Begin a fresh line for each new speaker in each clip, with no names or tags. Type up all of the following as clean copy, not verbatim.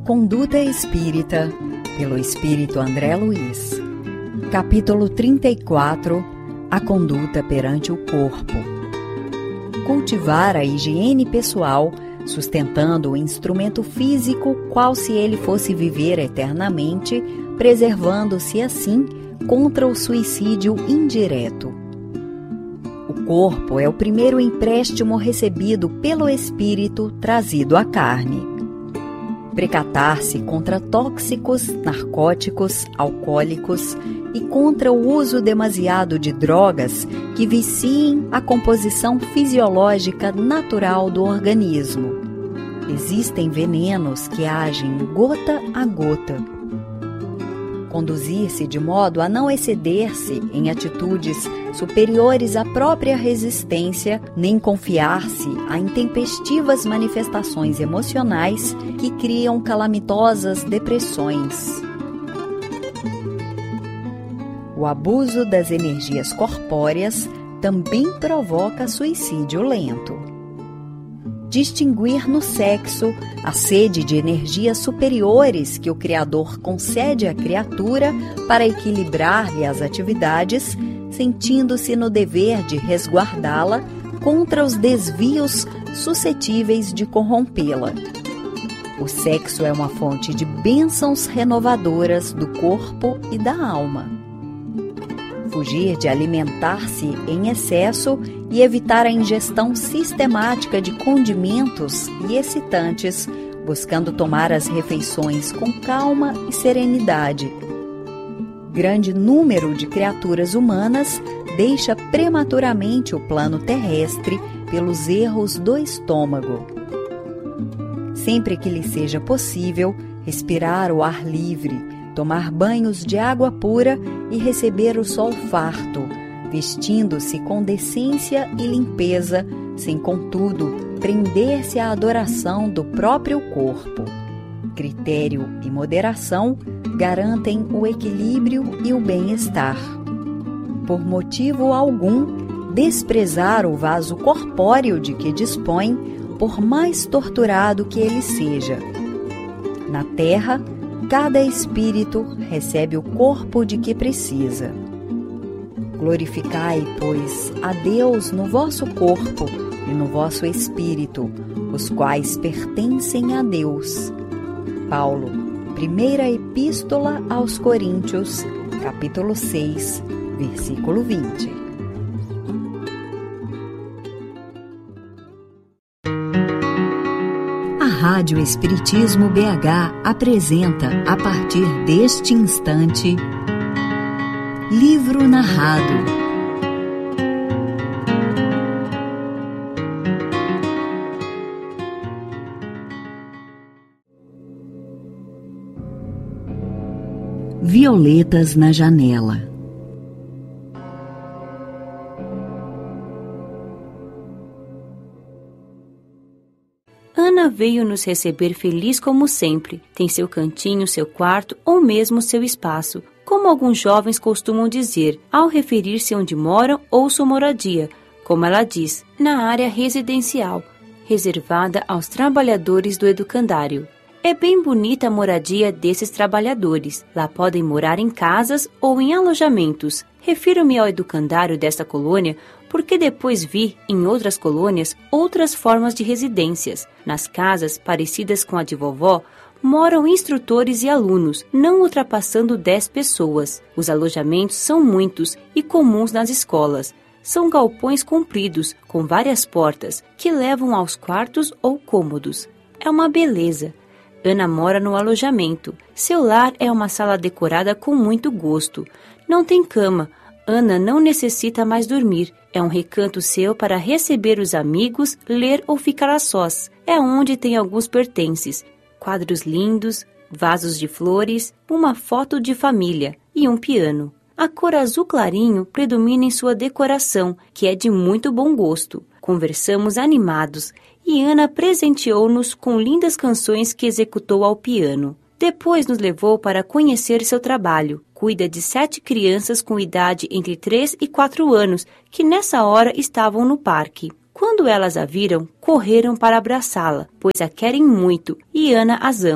Conduta Espírita, pelo Espírito André Luiz. Capítulo 34. A conduta perante o corpo. Cultivar a higiene pessoal, sustentando o instrumento físico qual se ele fosse viver eternamente, preservando-se assim contra o suicídio indireto. O corpo é o primeiro empréstimo recebido pelo espírito trazido à carne. Precatar-se contra tóxicos, narcóticos, alcoólicos e contra o uso demasiado de drogas que viciem a composição fisiológica natural do organismo. Existem venenos que agem gota a gota. Conduzir-se de modo a não exceder-se em atitudes superiores à própria resistência, nem confiar-se a intempestivas manifestações emocionais que criam calamitosas depressões. O abuso das energias corpóreas também provoca suicídio lento. Distinguir no sexo a sede de energias superiores que o Criador concede à criatura para equilibrar-lhe as atividades, sentindo-se no dever de resguardá-la contra os desvios suscetíveis de corrompê-la. O sexo é uma fonte de bênçãos renovadoras do corpo e da alma. Fugir de alimentar-se em excesso e evitar a ingestão sistemática de condimentos e excitantes, buscando tomar as refeições com calma e serenidade. Grande número de criaturas humanas deixa prematuramente o plano terrestre pelos erros do estômago. Sempre que lhe seja possível, respirar o ar livre, tomar banhos de água pura e receber o sol farto, vestindo-se com decência e limpeza, sem, contudo, prender-se à adoração do próprio corpo. Critério e moderação garantem o equilíbrio e o bem-estar. Por motivo algum, desprezar o vaso corpóreo de que dispõe, por mais torturado que ele seja. Na terra, cada espírito recebe o corpo de que precisa. Glorificai, pois, a Deus no vosso corpo e no vosso espírito, os quais pertencem a Deus. Paulo, Primeira Epístola aos Coríntios, capítulo 6, versículo 20. A Rádio Espiritismo BH apresenta, a partir deste instante, Livro Narrado. Violetas na janela.
Ana veio nos receber feliz como sempre. Tem seu cantinho, seu quarto ou mesmo seu espaço, como alguns jovens costumam dizer ao referir-se onde moram ou sua moradia, como ela diz, na área residencial, reservada aos trabalhadores do educandário. É bem bonita a moradia desses trabalhadores. Lá podem morar em casas ou em alojamentos. Refiro-me ao educandário desta colônia porque depois vi, em outras colônias, outras formas de residências. Nas casas, parecidas com a de vovó, moram instrutores e alunos, não ultrapassando 10 pessoas. Os alojamentos são muitos e comuns nas escolas. São galpões compridos, com várias portas, que levam aos quartos ou cômodos. É uma beleza. Ana mora no alojamento. Seu lar é uma sala decorada com muito gosto. Não tem cama. Ana não necessita mais dormir. É um recanto seu para receber os amigos, ler ou ficar a sós. É onde tem alguns pertences. Quadros lindos, vasos de flores, uma foto de família e um piano. A cor azul clarinho predomina em sua decoração, que é de muito bom gosto. Conversamos animados e Ana presenteou-nos com lindas canções que executou ao piano. Depois nos levou para conhecer seu trabalho. Cuida de 7 crianças com idade entre 3 e 4 anos, que nessa hora estavam no parque. Quando elas a viram, correram para abraçá-la, pois a querem muito e Ana as ama.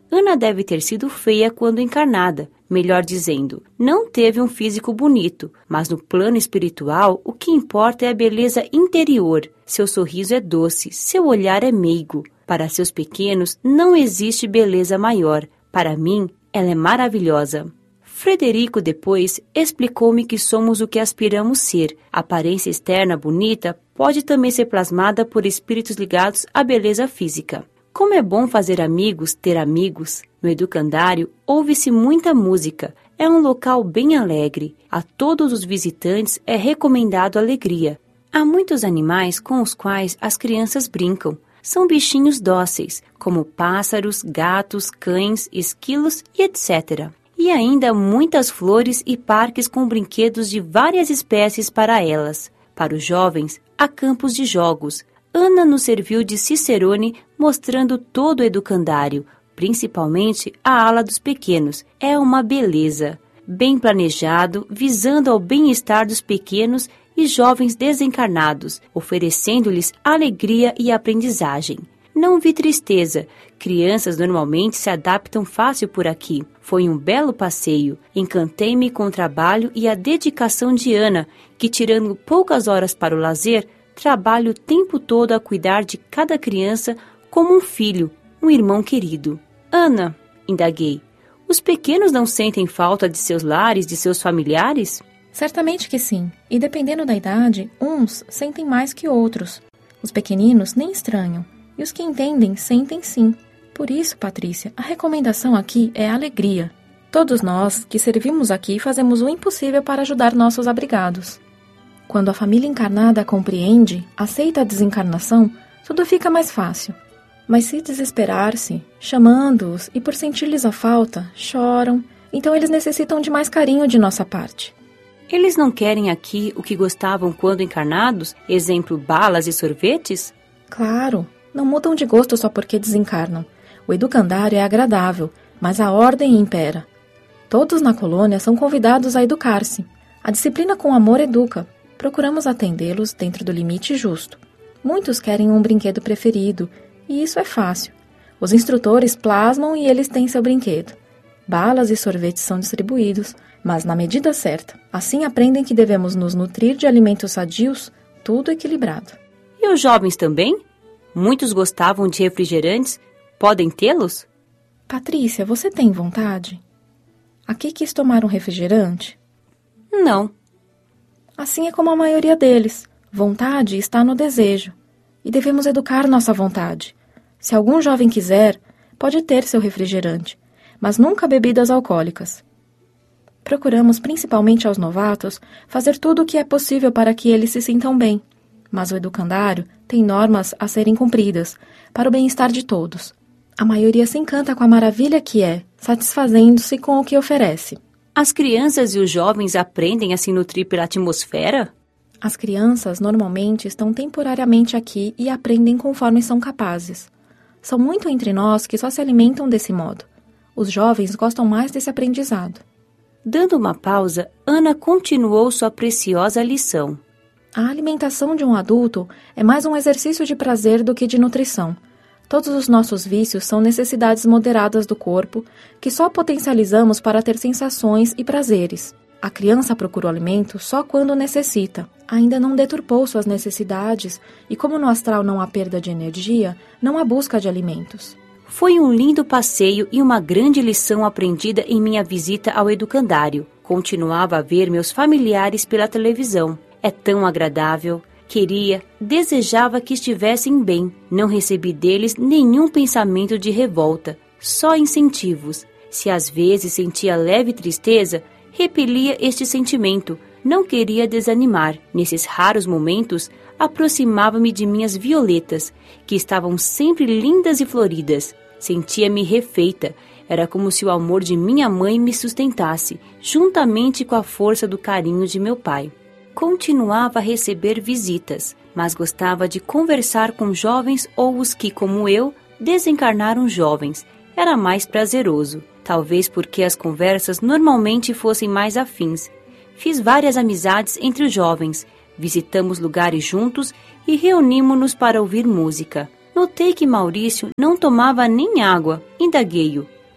Ana deve ter sido feia quando encarnada. Melhor dizendo, não teve um físico bonito, mas no plano espiritual o que importa é a beleza interior. Seu sorriso é doce, seu olhar é meigo. Para seus pequenos não existe beleza maior. Para mim, ela é maravilhosa. Frederico depois explicou-me que somos o que aspiramos ser. A aparência externa bonita pode também ser plasmada por espíritos ligados à beleza física. Como é bom fazer amigos, ter amigos. No educandário, ouve-se muita música. É um local bem alegre. A todos os visitantes é recomendado alegria. Há muitos animais com os quais as crianças brincam. São bichinhos dóceis, como pássaros, gatos, cães, esquilos e etc. E ainda muitas flores e parques com brinquedos de várias espécies para elas. Para os jovens, há campos de jogos. Ana nos serviu de cicerone, mostrando todo o educandário, principalmente a ala dos pequenos. É uma beleza. Bem planejado, visando ao bem-estar dos pequenos e jovens desencarnados, oferecendo-lhes alegria e aprendizagem. Não vi tristeza. Crianças normalmente se adaptam fácil por aqui. Foi um belo passeio. Encantei-me com o trabalho e a dedicação de Ana, que, tirando poucas horas para o lazer, trabalha o tempo todo a cuidar de cada criança como um filho, um irmão querido. Ana, indaguei, os pequenos não sentem falta de seus lares, de seus familiares?
Certamente que sim. E dependendo da idade, uns sentem mais que outros. Os pequeninos nem estranham. E os que entendem, sentem sim. Por isso, Patrícia, a recomendação aqui é alegria. Todos nós que servimos aqui fazemos o impossível para ajudar nossos abrigados. Quando a família encarnada compreende, aceita a desencarnação, tudo fica mais fácil. Mas se desesperar-se, chamando-os e por sentir-lhes a falta, choram, então eles necessitam de mais carinho de nossa parte.
Eles não querem aqui o que gostavam quando encarnados? Exemplo, balas e sorvetes?
Claro, não mudam de gosto só porque desencarnam. O educandário é agradável, mas a ordem impera. Todos na colônia são convidados a educar-se. A disciplina com amor educa. Procuramos atendê-los dentro do limite justo. Muitos querem um brinquedo preferido, e isso é fácil. Os instrutores plasmam e eles têm seu brinquedo. Balas e sorvetes são distribuídos, mas na medida certa. Assim aprendem que devemos nos nutrir de alimentos sadios, tudo equilibrado.
E os jovens também? Muitos gostavam de refrigerantes. Podem tê-los?
Patrícia, você tem vontade? Aqui quis tomar um refrigerante?
Não.
Assim é como a maioria deles. Vontade está no desejo. E devemos educar nossa vontade. Se algum jovem quiser, pode ter seu refrigerante, mas nunca bebidas alcoólicas. Procuramos, principalmente aos novatos, fazer tudo o que é possível para que eles se sintam bem. Mas o educandário tem normas a serem cumpridas, para o bem-estar de todos. A maioria se encanta com a maravilha que é, satisfazendo-se com o que oferece.
As crianças e os jovens aprendem a se nutrir pela atmosfera?
As crianças normalmente estão temporariamente aqui e aprendem conforme são capazes. São muito entre nós que só se alimentam desse modo. Os jovens gostam mais desse aprendizado.
Dando uma pausa, Ana continuou sua preciosa lição.
A alimentação de um adulto é mais um exercício de prazer do que de nutrição. Todos os nossos vícios são necessidades moderadas do corpo, que só potencializamos para ter sensações e prazeres. A criança procura o alimento só quando necessita. Ainda não deturpou suas necessidades e, como no astral não há perda de energia, não há busca de alimentos.
Foi um lindo passeio e uma grande lição aprendida em minha visita ao educandário. Continuava a ver meus familiares pela televisão. É tão agradável. Queria, desejava que estivessem bem. Não recebi deles nenhum pensamento de revolta, só incentivos. Se às vezes sentia leve tristeza, repelia este sentimento. Não queria desanimar. Nesses raros momentos, aproximava-me de minhas violetas, que estavam sempre lindas e floridas. Sentia-me refeita. Era como se o amor de minha mãe me sustentasse, juntamente com a força do carinho de meu pai. Continuava a receber visitas, mas gostava de conversar com jovens ou os que, como eu, desencarnaram jovens. Era mais prazeroso, talvez porque as conversas normalmente fossem mais afins. Fiz várias amizades entre os jovens, visitamos lugares juntos e reunimos-nos para ouvir música. Notei que Maurício não tomava nem água. Indaguei-o.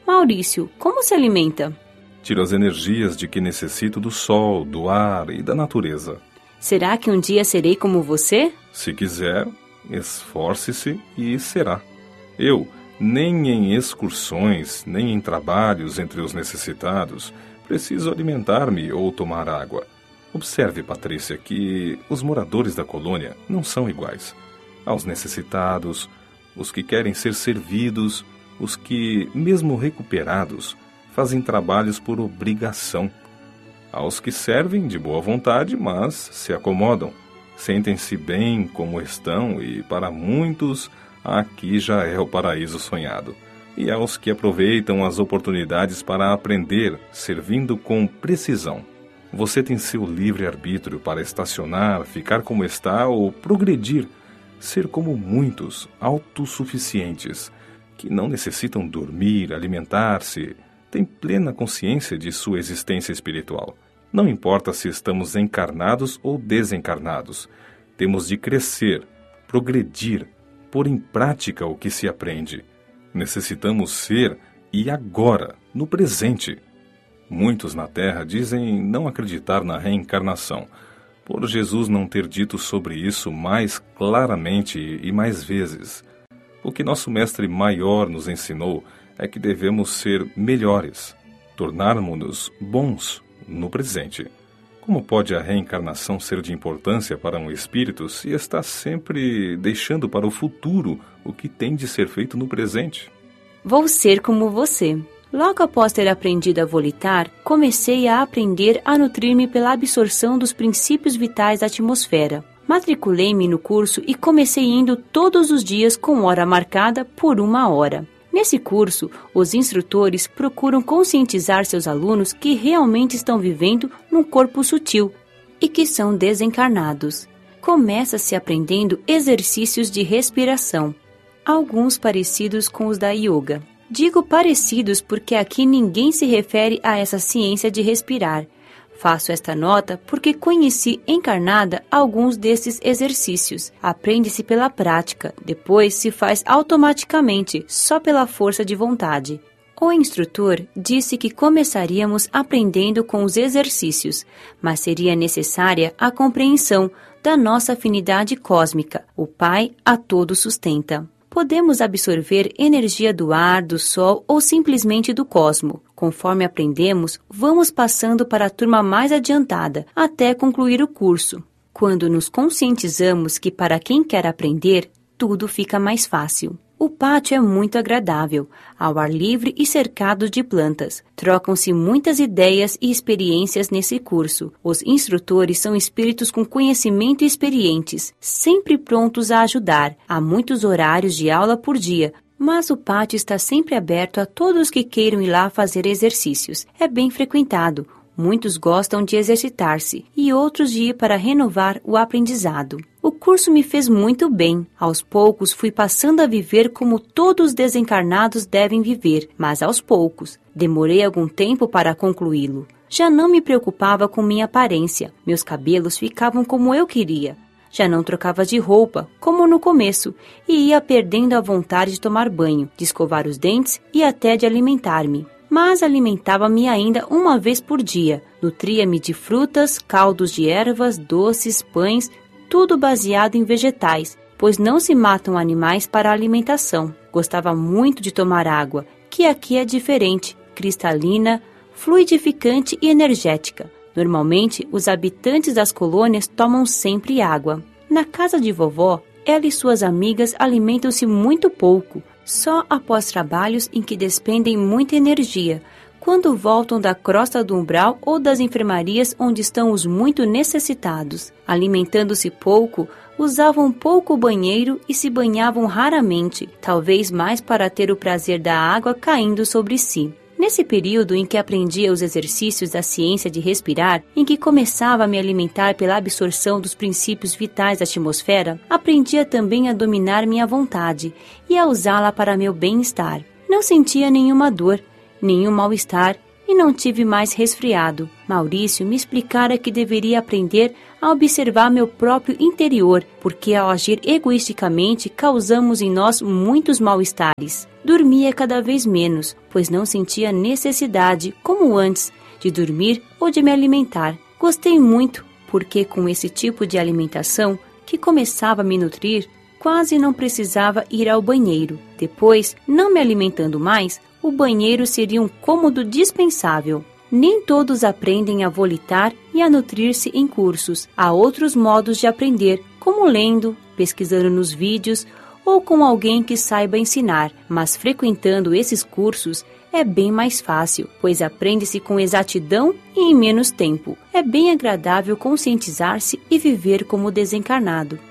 Maurício, como se alimenta?
Tiro as energias de que necessito do sol, do ar e da natureza.
Será que um dia serei como você?
Se quiser, esforce-se e será. Eu, nem em excursões, nem em trabalhos entre os necessitados, preciso alimentar-me ou tomar água. Observe, Patrícia, que os moradores da colônia não são iguais. Aos necessitados, os que querem ser servidos, os que, mesmo recuperados, fazem trabalhos por obrigação. Aos que servem de boa vontade, mas se acomodam, sentem-se bem como estão e, para muitos, aqui já é o paraíso sonhado. E aos que aproveitam as oportunidades para aprender, servindo com precisão. Você tem seu livre-arbítrio para estacionar, ficar como está ou progredir, ser como muitos, autossuficientes, que não necessitam dormir, alimentar-se, têm plena consciência de sua existência espiritual. Não importa se estamos encarnados ou desencarnados, temos de crescer, progredir, pôr em prática o que se aprende. Necessitamos ser, e agora, no presente. Muitos na Terra dizem não acreditar na reencarnação, por Jesus não ter dito sobre isso mais claramente e mais vezes. O que nosso Mestre Maior nos ensinou é que devemos ser melhores, tornarmos-nos bons no presente. Como pode a reencarnação ser de importância para um espírito se está sempre deixando para o futuro o que tem de ser feito no presente?
Vou ser como você. Logo após ter aprendido a volitar, comecei a aprender a nutrir-me pela absorção dos princípios vitais da atmosfera. Matriculei-me no curso e comecei indo todos os dias com hora marcada por 1 hora. Nesse curso, os instrutores procuram conscientizar seus alunos que realmente estão vivendo num corpo sutil e que são desencarnados. Começa-se aprendendo exercícios de respiração, alguns parecidos com os da yoga. Digo parecidos porque aqui ninguém se refere a essa ciência de respirar. Faço esta nota porque conheci encarnada alguns desses exercícios. Aprende-se pela prática, depois se faz automaticamente, só pela força de vontade. O instrutor disse que começaríamos aprendendo com os exercícios, mas seria necessária a compreensão da nossa afinidade cósmica. O Pai a todos sustenta. Podemos absorver energia do ar, do sol ou simplesmente do cosmo. Conforme aprendemos, vamos passando para a turma mais adiantada, até concluir o curso. Quando nos conscientizamos que para quem quer aprender, tudo fica mais fácil. O pátio é muito agradável, ao ar livre e cercado de plantas. Trocam-se muitas ideias e experiências nesse curso. Os instrutores são espíritos com conhecimento e experientes, sempre prontos a ajudar. Há muitos horários de aula por dia, mas o pátio está sempre aberto a todos que queiram ir lá fazer exercícios. É bem frequentado. Muitos gostam de exercitar-se e outros de ir para renovar o aprendizado. O curso me fez muito bem. Aos poucos fui passando a viver como todos os desencarnados devem viver, mas aos poucos. Demorei algum tempo para concluí-lo. Já não me preocupava com minha aparência. Meus cabelos ficavam como eu queria. Já não trocava de roupa, como no começo, e ia perdendo a vontade de tomar banho, de escovar os dentes e até de alimentar-me. Mas alimentava-me ainda 1 vez por dia. Nutria-me de frutas, caldos de ervas, doces, pães, tudo baseado em vegetais, pois não se matam animais para a alimentação. Gostava muito de tomar água, que aqui é diferente, cristalina, fluidificante e energética. Normalmente, os habitantes das colônias tomam sempre água. Na casa de vovó, ela e suas amigas alimentam-se muito pouco, só após trabalhos em que despendem muita energia, quando voltam da crosta do umbral ou das enfermarias onde estão os muito necessitados. Alimentando-se pouco, usavam pouco o banheiro e se banhavam raramente, talvez mais para ter o prazer da água caindo sobre si. Nesse período em que aprendia os exercícios da ciência de respirar, em que começava a me alimentar pela absorção dos princípios vitais da atmosfera, aprendia também a dominar minha vontade e a usá-la para meu bem-estar. Não sentia nenhuma dor, nenhum mal-estar e não tive mais resfriado. Maurício me explicara que deveria aprender a observar meu próprio interior, porque ao agir egoisticamente causamos em nós muitos mal-estares. Dormia cada vez menos, pois não sentia necessidade, como antes, de dormir ou de me alimentar. Gostei muito, porque com esse tipo de alimentação, que começava a me nutrir, quase não precisava ir ao banheiro. Depois, não me alimentando mais, o banheiro seria um cômodo dispensável. Nem todos aprendem a volitar e a nutrir-se em cursos. Há outros modos de aprender, como lendo, pesquisando nos vídeos ou com alguém que saiba ensinar, mas frequentando esses cursos é bem mais fácil, pois aprende-se com exatidão e em menos tempo. É bem agradável conscientizar-se e viver como desencarnado.